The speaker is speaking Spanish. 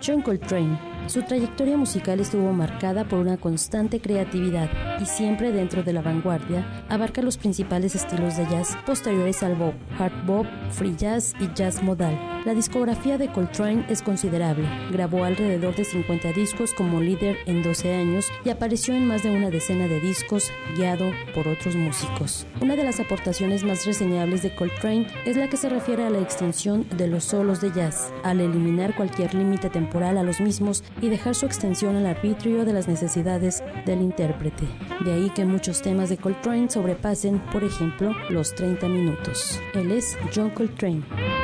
John Coltrane. Su trayectoria musical estuvo marcada por una constante creatividad y siempre dentro de la vanguardia. Abarca los principales estilos de jazz posteriores al bop, hard bop, free jazz y jazz modal. La discografía de Coltrane es considerable. Grabó alrededor de 50 discos como líder en 12 años y apareció en más de una decena de discos, guiado por otros músicos. Una de las aportaciones más reseñables de Coltrane es la que se refiere a la extensión de los solos de jazz, al eliminar cualquier límite temporal a los mismos y dejar su extensión al arbitrio de las necesidades del intérprete. De ahí que muchos temas de Coltrane sobrepasen, por ejemplo, los 30 minutos. Él es John Coltrane.